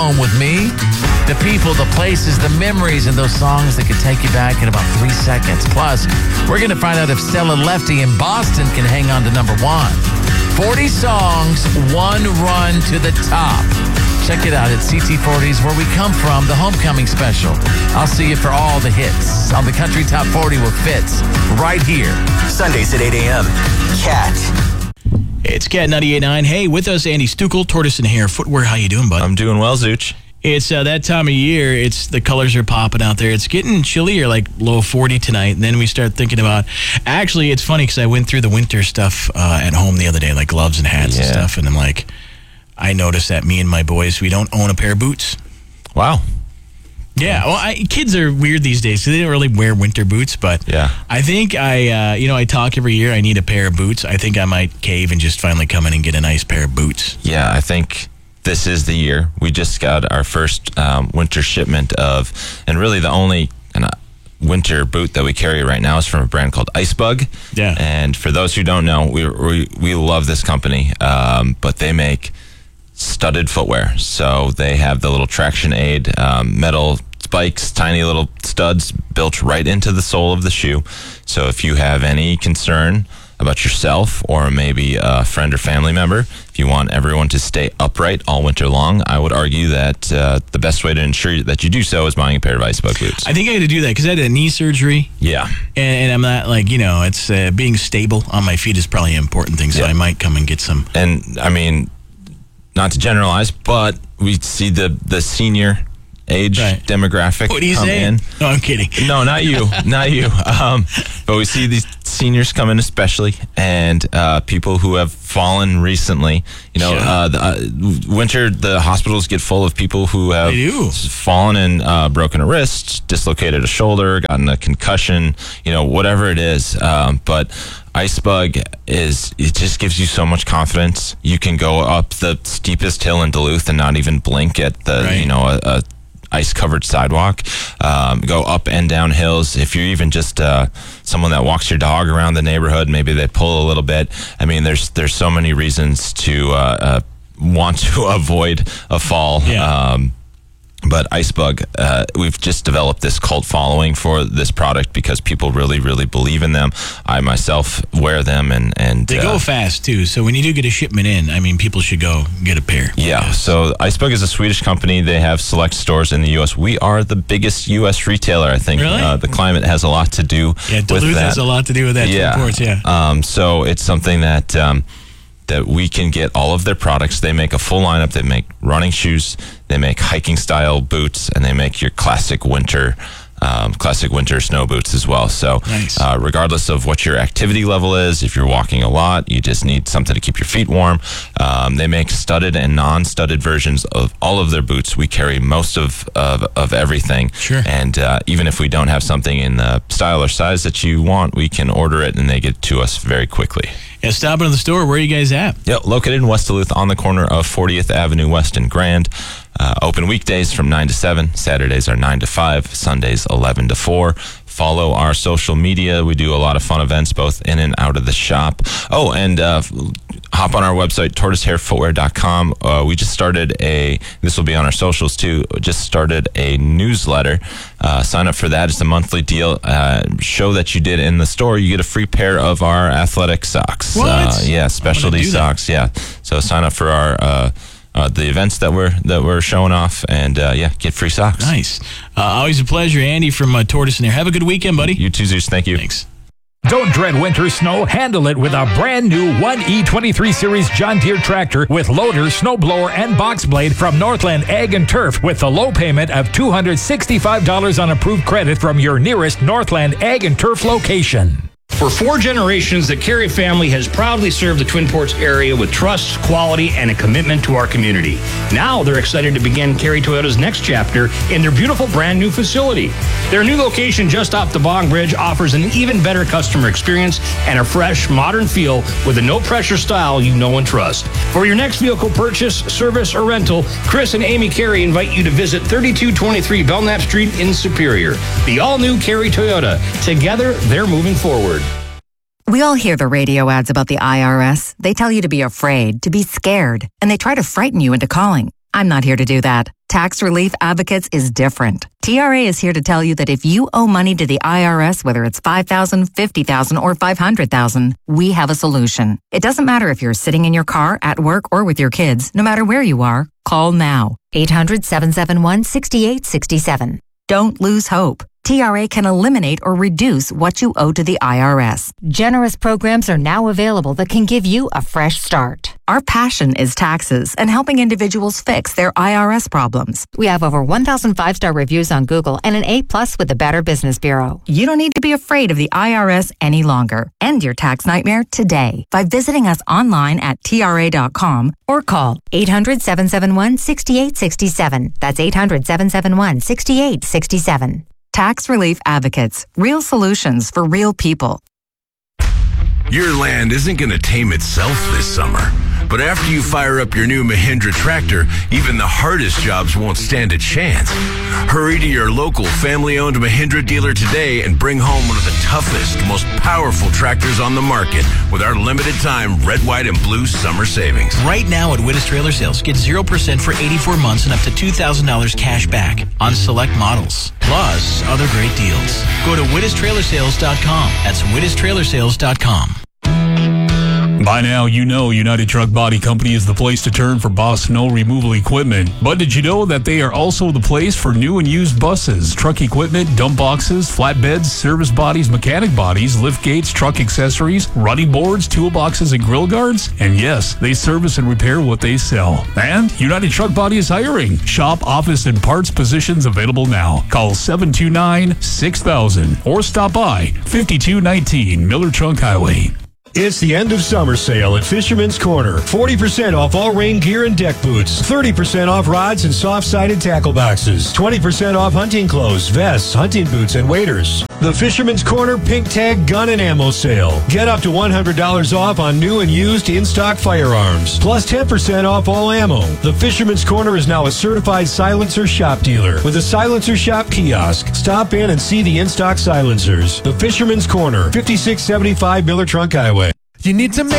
Home with me, the people, the places, the memories, and those songs that can take you back in about 3 seconds. Plus, we're going to find out if Stella Lefty in Boston can hang on to number 1. 40 songs, one run to the top. Check it out at CT40's Where We Come From, the Homecoming Special. I'll see you for all the hits on the Country Top 40 with Fitz right here. Sundays at 8 a.m. Cat. It's Cat 98.9. Hey, with us, Andy Stukel, Tortoise and Hare Footwear. How you doing, bud? I'm doing well, Zooch. It's that time of year. It's the colors are popping out there. It's getting chillier, like low 40 tonight. And then we start thinking about, actually, it's funny because I went through the winter stuff at home the other day, like gloves and hats and stuff. And I'm like, I noticed that me and my boys, we don't own a pair of boots. Wow. Yeah, well, kids are weird these days, so they don't really wear winter boots. But I think I talk every year. I need a pair of boots. I think I might cave and just finally come in and get a nice pair of boots. Yeah, I think this is the year. We just got our first winter shipment of, and really the only winter boot that we carry right now is from a brand called Icebug. Yeah. And for those who don't know, we love this company, but they make studded footwear. So they have the little traction aid, metal spikes, tiny little studs built right into the sole of the shoe. So if you have any concern about yourself or maybe a friend or family member, if you want everyone to stay upright all winter long, I would argue that the best way to ensure that you do so is buying a pair of Icebug boots. I think I had to do that because I had a knee surgery. Yeah. And I'm not it's being stable on my feet is probably an important thing. So I might come and get some. And I mean, not to generalize, but we see the senior age demographic what do you come say? in. No, I'm kidding. No, not you. Not you. But we see these seniors come in especially, and people who have fallen recently. Winter, the hospitals get full of people who have fallen and broken a wrist, dislocated a shoulder, gotten a concussion, whatever it is. But Icebug it just gives you so much confidence. You can go up the steepest hill in Duluth and not even blink at the, a ice-covered sidewalk, go up and down hills. If you're even just someone that walks your dog around the neighborhood, maybe they pull a little bit. I mean, there's so many reasons to want to avoid a fall. Yeah. But Icebug, we've just developed this cult following for this product because people really, really believe in them. I myself wear them, and they go fast too. So when you do get a shipment in, I mean, people should go get a pair. Yeah. So Icebug is a Swedish company. They have select stores in the U.S. We are the biggest U.S. retailer. I think the climate has a lot to do. Yeah, Duluth has a lot to do with that. Yeah. Reports, so it's something that that we can get all of their products. They make a full lineup. They make running shoes, they make hiking style boots, and they make your classic winter snow boots as well. So nice. Regardless of what your activity level is, if you're walking a lot, you just need something to keep your feet warm. They make studded and non-studded versions of all of their boots. We carry most of everything. Sure. And even if we don't have something in the style or size that you want, we can order it and they get to us very quickly. Yeah, stop into the store. Where are you guys at? Yeah, located in West Duluth on the corner of 40th Avenue West and Grand. Open weekdays from 9 to 7. Saturdays are 9 to 5. Sundays 11 to 4. Follow our social media. We do a lot of fun events both in and out of the shop. Oh, and hop on our website, tortoisehairfootwear.com. We just started this will be on our socials too, just started a newsletter. Sign up for that. It's a monthly deal. Show that you did in the store, you get a free pair of our athletic socks. What? Specialty socks. Yeah. So sign up for our the events that we're showing off, and get free socks. Nice. Always a pleasure, Andy from Tortoise and Hare. Have a good weekend, buddy. You too, Zeus. Thank you. Thanks. Don't dread winter snow. Handle it with a brand new 1E23 Series John Deere tractor with loader, snowblower, and box blade from Northland Ag and Turf with the low payment of $265 on approved credit from your nearest Northland Ag and Turf location. For 4 generations, the Carey family has proudly served the Twin Ports area with trust, quality, and a commitment to our community. Now they're excited to begin Carey Toyota's next chapter in their beautiful brand new facility. Their new location just off the Bong Bridge offers an even better customer experience and a fresh, modern feel with a no-pressure style you know and trust. For your next vehicle purchase, service, or rental, Chris and Amy Carey invite you to visit 3223 Belknap Street in Superior. The all-new Carey Toyota. Together, they're moving forward. We all hear the radio ads about the IRS. They tell you to be afraid, to be scared, and they try to frighten you into calling. I'm not here to do that. Tax Relief Advocates is different. TRA is here to tell you that if you owe money to the IRS, whether it's $5,000, $50,000, or $500,000, we have a solution. It doesn't matter if you're sitting in your car, at work, or with your kids. No matter where you are, call now. 800-771-6867. Don't lose hope. TRA can eliminate or reduce what you owe to the IRS. Generous programs are now available that can give you a fresh start. Our passion is taxes and helping individuals fix their IRS problems. We have over 1,000 5-star reviews on Google and an A+ with the Better Business Bureau. You don't need to be afraid of the IRS any longer. End your tax nightmare today by visiting us online at TRA.com or call 800-771-6867. That's 800-771-6867. Tax Relief Advocates. Real solutions for real people. Your land isn't going to tame itself this summer. But after you fire up your new Mahindra tractor, even the hardest jobs won't stand a chance. Hurry to your local family-owned Mahindra dealer today and bring home one of the toughest, most powerful tractors on the market with our limited-time red, white, and blue summer savings. Right now at Wittes Trailer Sales, get 0% for 84 months and up to $2,000 cash back on select models. Plus, other great deals. Go to WittesTrailersales.com. That's WittesTrailersales.com. By now, you know United Truck Body Company is the place to turn for Boss snow removal equipment. But did you know that they are also the place for new and used buses, truck equipment, dump boxes, flatbeds, service bodies, mechanic bodies, lift gates, truck accessories, running boards, toolboxes, and grill guards? And yes, they service and repair what they sell. And United Truck Body is hiring. Shop, office, and parts positions available now. Call 729-6000 or stop by 5219 Miller Trunk Highway. It's the end of summer sale at Fisherman's Corner. 40% off all rain gear and deck boots. 30% off rods and soft-sided tackle boxes. 20% off hunting clothes, vests, hunting boots, and waders. The Fisherman's Corner Pink Tag Gun and Ammo Sale. Get up to $100 off on new and used in-stock firearms. Plus 10% off all ammo. The Fisherman's Corner is now a certified silencer shop dealer with a silencer shop kiosk. Stop in and see the in-stock silencers. The Fisherman's Corner, 5675 Miller Trunk Highway. You need to make